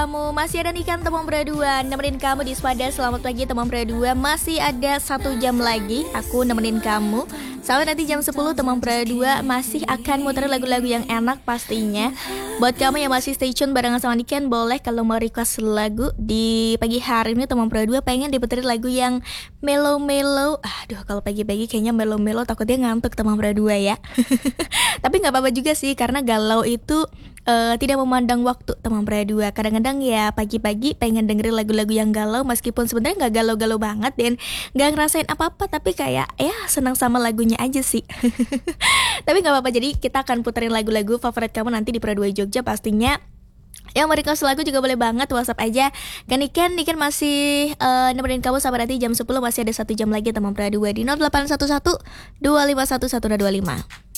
Kamu masih ada nih kan teman berdua nemenin kamu di Spada. Selamat pagi teman berdua. Masih ada 1 jam lagi aku nemenin kamu. Sampai nanti jam 10 teman berdua masih akan muter lagu-lagu yang enak pastinya. Buat kamu yang masih stay tune barengan sama Niken, boleh kalau mau request lagu di pagi hari ini teman berdua pengen diputerin lagu yang mellow-mellow. Aduh, kalau pagi-pagi kayaknya mellow-mellow takutnya ngantuk teman berdua ya. Tapi nggak apa-apa juga sih, karena galau itu tidak memandang waktu teman berdua. Kadang-kadang ya pagi-pagi pengen dengerin lagu-lagu yang galau, meskipun sebenarnya nggak galau-galau banget dan nggak ngerasain apa-apa, tapi kayak ya senang sama lagunya aja sih. Tapi nggak apa-apa, jadi kita akan puterin lagu-lagu favorit kamu nanti di Pro 2 Jogja pastinya. Yang mau request lagu juga boleh banget, WhatsApp aja kan Niken masih nemenin kamu sampai nanti jam 10. Masih ada 1 jam lagi teman Pro 2 di 0811 251 1225.